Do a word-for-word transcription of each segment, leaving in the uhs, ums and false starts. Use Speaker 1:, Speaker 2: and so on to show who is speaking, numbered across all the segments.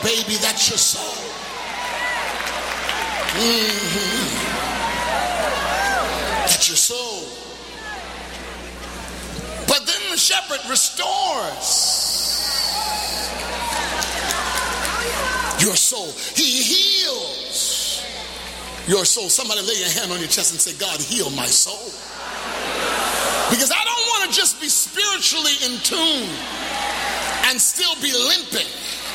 Speaker 1: baby, that's your soul. Mm-hmm. That's your soul. But then the shepherd restores your soul. He heals your soul. Somebody lay your hand on your chest and say, God, heal my soul. Because I don't want to just be spiritually in tune and still be limping.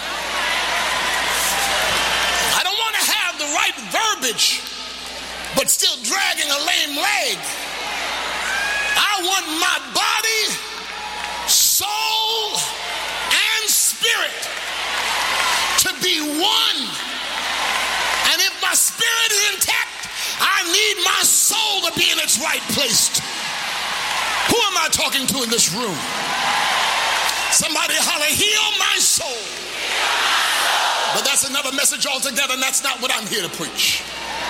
Speaker 1: I don't want to have the right verbiage but still dragging a lame leg. I want my body, soul, and spirit to be one. And if my spirit is intact, I need my soul to be in its right place. Who am I talking to in this room? Somebody holler, heal my soul. But that's another message altogether, and that's not what I'm here to preach.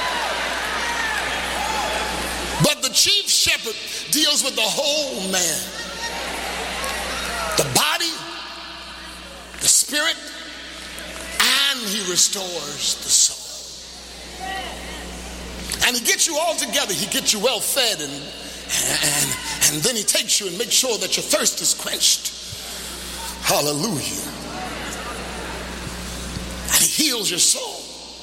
Speaker 1: But the chief shepherd deals with the whole man. The body, the spirit, and he restores the soul. And he gets you all together. He gets you well fed, and, and, and then he takes you and makes sure that your thirst is quenched. Hallelujah. And he heals your soul.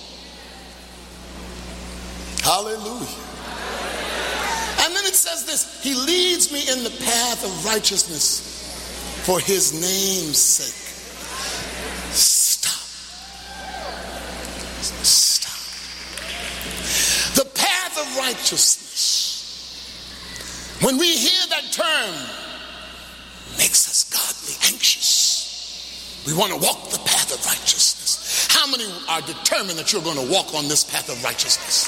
Speaker 1: Hallelujah. And then it says this, he leads me in the path of righteousness for his name's sake. Stop. Stop. The path of righteousness. When we hear that term, makes us godly anxious. We want to walk the path of righteousness. How many are determined that you're going to walk on this path of righteousness?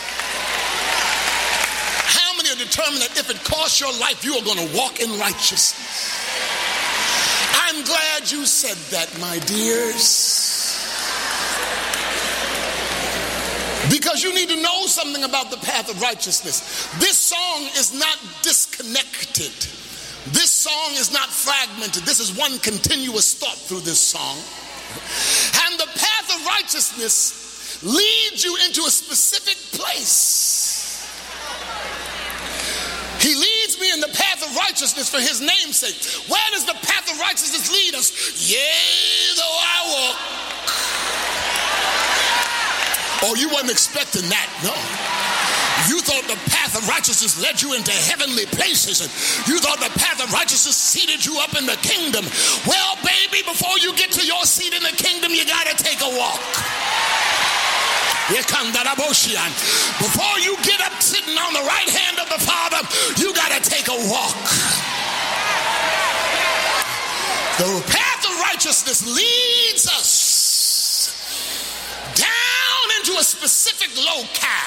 Speaker 1: How many are determined that if it costs your life, you are going to walk in righteousness? I'm glad you said that, my dears. Because you need to know something about the path of righteousness. This song is not disconnected. This song is not fragmented. This is one continuous thought through this song. And the path of righteousness leads you into a specific place. He leads me in the path of righteousness for his name's sake. Where does the path of righteousness lead us? Yea, though I walk. Oh, you weren't expecting that, no. You thought the path of righteousness led you into heavenly places, and you thought the path of righteousness seated you up in the kingdom. Well, baby, before you get to your seat in the kingdom, you got to take a walk. Before you get up sitting on the right hand of the Father, you got to take a walk. The path of righteousness leads us down into a specific locale.